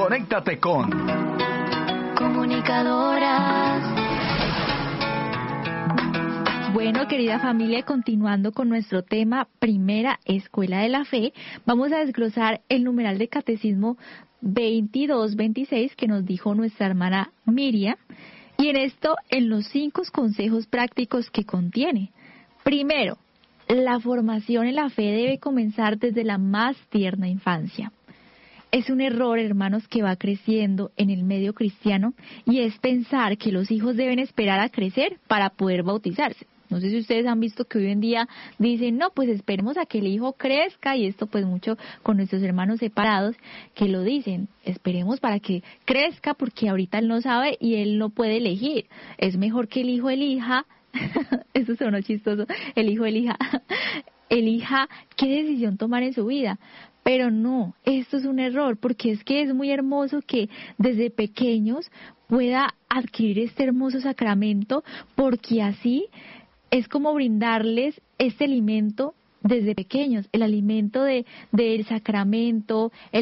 Conéctate con Comunicadoras. Bueno, querida familia, continuando con nuestro tema Primera Escuela de la Fe, vamos a desglosar el numeral de Catecismo 2226 que nos dijo nuestra hermana Miriam, y en los 5 consejos prácticos que contiene. Primero, la formación en la fe debe comenzar desde la más tierna infancia. Es un error, hermanos, que va creciendo en el medio cristiano, y es pensar que los hijos deben esperar a crecer para poder bautizarse. No sé si ustedes han visto que hoy en día dicen, no, pues esperemos a que el hijo crezca, y esto pues mucho con nuestros hermanos separados que lo dicen, esperemos para que crezca porque ahorita él no sabe y él no puede elegir. Es mejor que el hijo elija, eso sonó chistoso, el hijo elija qué decisión tomar en su vida. Pero no, esto es un error, porque es que es muy hermoso que desde pequeños pueda adquirir este hermoso sacramento, porque así es como brindarles este alimento desde pequeños, el alimento del sacramento,